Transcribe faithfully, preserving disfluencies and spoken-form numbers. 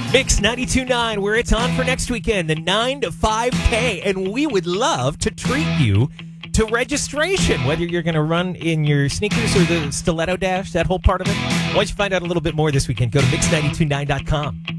Mix ninety-two point nine, where it's on for next weekend, the nine to five K, and we would love to treat you to registration, whether you're going to run in your sneakers or the stiletto dash, that whole part of it. Why don't you find out a little bit more this weekend? Go to mix nine two nine dot com.